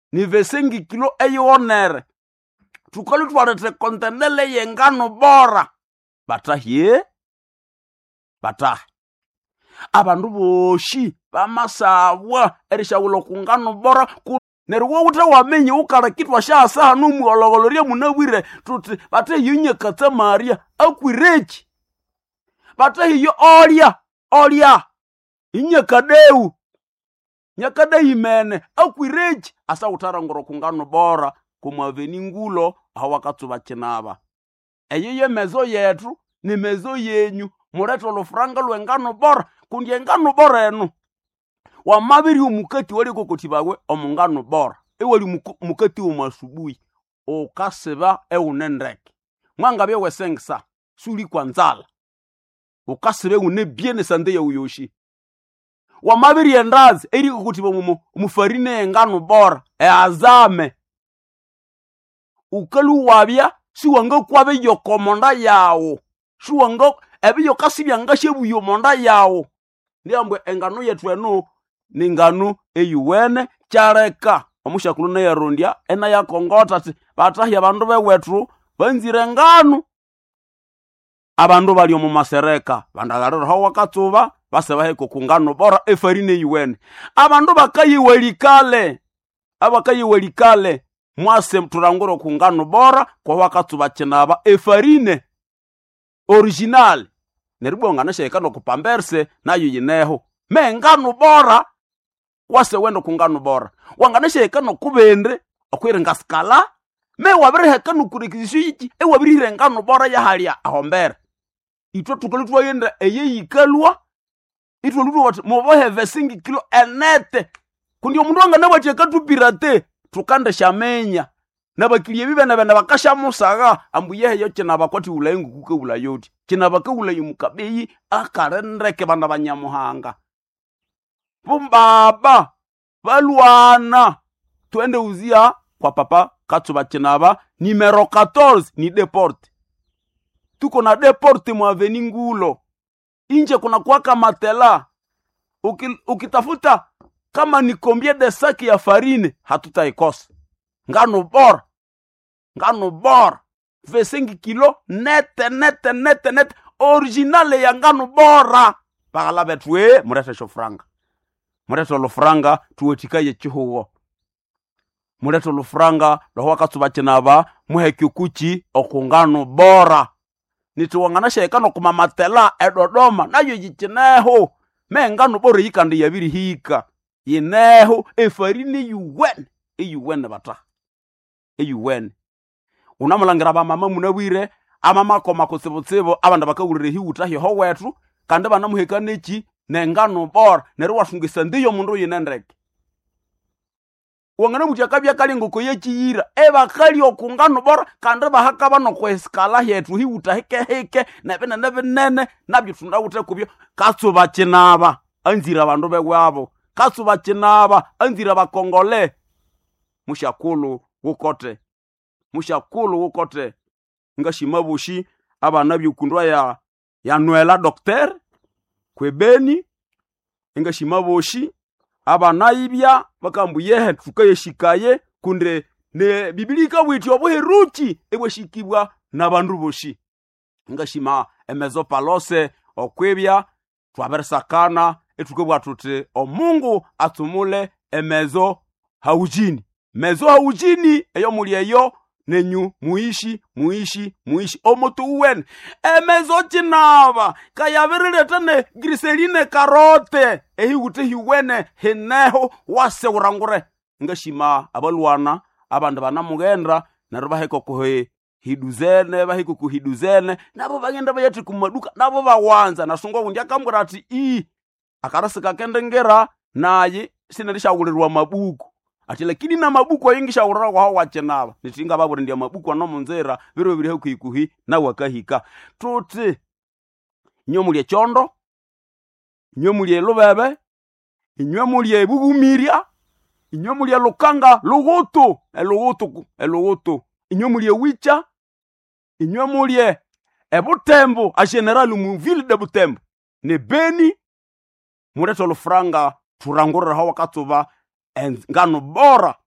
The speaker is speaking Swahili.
ni vesengi kilo eyonere tukali twarete kontenele yengano bora batahie batahi abandu boshi bamasabwa erishawulo kungano bora nerwo uta wamenye ukala kitwa sha saha numuologoloria munabwire tuti batahiyunye katsamaria akwirechi batahiyo olia inyakadeu nyakadei mene akwirechi asa utarangoro kungano bora kumwaveni ngulo hawakatsuba chinaba eyo yemezo yetu ni mezo yenyu mureto lufranga lwengano bora kundi engano bora enu wamabiri umukati wali kokotibagwe omungano bora ewali mukati umasubuhi ukasiba eunendeke mwanga byewe sengsa suli kwanzala ukasibe une biene sande ya uyoshi wamabiri endazi eri kokotiba mufarine engano bora azame ukalu wabya siwanga kwabe yokomonda yawo siwanga ebiyo kasibya ngashebu yomonda yawo ndiambwe engano yetu eno ningano eyuwene chareka omushakulu na yarondia ena yakongota ati batahi abandu bewetu banzire ngano abandu bali mu masereka bandagarira ho wakatsuba basebahe kokungano bora efarine yuwene abandu bakayiwelikale mwase turangoro kungano bora kwa wakatsuba chinaba efarine original neribonga nasheka no kupamberse nayo yineho mengano bora wase wendo kungano bora wanganasheka no kubendre okwirenga skala me wabireheka no kurikishichi wabirire ngano bora ya halia ahombere itwo tukolitwa yenda eyeyikalwa itwo lutu wat mobohe vesingi kilo enete kundi omundu wanga nabacheka tupirate tukande shamenya nabakilie bibena bena bakashamusaga ambuyehe yo kina bakwati ulayengu kuke ulayoti kina bakawulayo mukabeyi akarendeke bana banyamuhanga bumbaba balwana twende uzia kwa papa katsuba chinaba numero 14 ni deport tuko na deport mwaveni ngulo inje kuna kwaka matela ukitafuta kama ni kombie de saki ya farine hatutaikosa ngano bora vesengi kilo nete originale ya ngano bora bagala betwe murete shofranga murete lofranga tuwetikaye chihugo murete lofranga roho wakatsuba chinaba muhekyukuchi okungano bora nituwangana shekano kumamatela edodoma nayo yichineho mengano bora yikandi yabiri hika yineho efarine eyuwene bata eyuwene unamulangira bamama munabwire amama koma kutsibutsibo abanda bakawurire hiuta hiho wetu kandi banamuheka neki nengano bora nero washungisa ndiyo mundu yinendeke wangana mutyakabya kalingo koyechiyira bakali okungano bora kandi bahaka bano kweskala yetu hiuta heke nebe nabyo tundawute kubyo katsuba chinaba anzira abandu bewabo katsuba chinaba anzira bakongole mushakulu wukote ngashimabushi abana byukundwa ya Noela docteur kwebeni ngashimabushi abana ibya bakambuyehe tukayeshikaye kunde ne bibilika bwiti obuheruki ebweshikibwa nabandu boshi ngashima emezo palose okwebya twabersakana etukebwa tuti omungu atumule emezo haujini eyo mulieyo nenyu muishi omutu uwene emezo chinaba kayabirileta griseline karote ehiwute hiwene hineho wase urangure ngashima abalwana abandu banamugenda naro baheko kuhiduzene nabo bagenda bayati kumaduka nabo bawanza nasungo kundi akambura ati akarasika kendengera naye sinalishawulirwa mabuku ati lakini na mabuku ayingisha urara kwa wachenaba nitinga babure ndia mabuku anomunzera biro biri hekuikuhi na wakahika tuti nyomulie chondo nyomulie lubebe nyomulie bugumiria nyomulie lukanga lugutu elugutu nyomulie wicha nyomulie ebutembo a general mu ville de Butembo ne Beni mureto lufranga turangurira hawa katsuba ngano bora